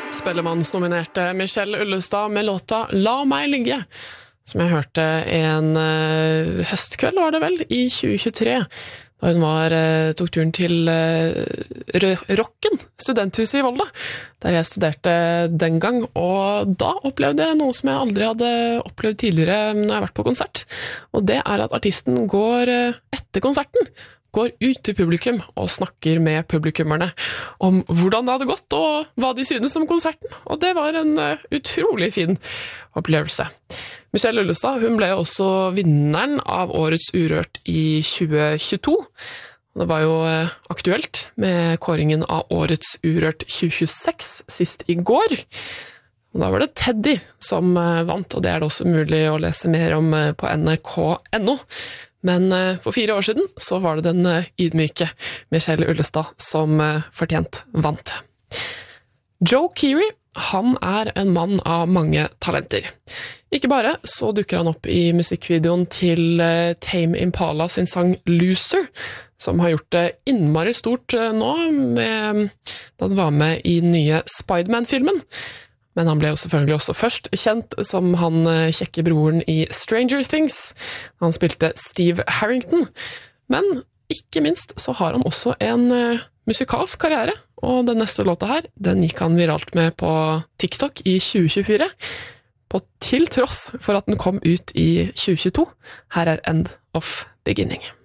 Spellemannsnominerte Michelle Ullestad med låta La meg ligge, som jeg hørte en høstkveld var det vel, i 2023, da hun tok turen til Rocken, studenthuset i Volda, der jeg studerte den gang, og da opplevde jeg noe som jeg aldri hadde opplevd tidligere når jeg har vært på konsert, og det at artisten går etter konserten, går ut til publikum og snakker med publikummerne om hvordan det hadde gått og hva de synes om konserten, og det var en utrolig fin opplevelse. Michelle Ullestad, hun ble også vinneren av Årets Urørt i 2022. Det var jo aktuelt med kåringen av Årets Urørt 2026 sist i går. Og da var det Teddy som vant, og det det også mulig å lese mer om på nrk.no. Men for 4 år siden så var det den ydmyke Michelle Ullestad som fortjent vant. Joe Keery, han en mann av mange talenter. Ikke bare så dukker han opp i musikkvideoen til Tame Impala sin sang Loser, som har gjort det innmari stort nå, da han var med i den nye Spider-Man-filmen. Men han ble jo selvfølgelig også først kjent som han kjekke broren i Stranger Things. Han spilte Steve Harrington. Men ikke minst så har han også en musikalsk karriere, og den neste låta her, den gikk han viralt med på TikTok i 2024, til tross for at den kom ut i 2022. Her End of Beginning.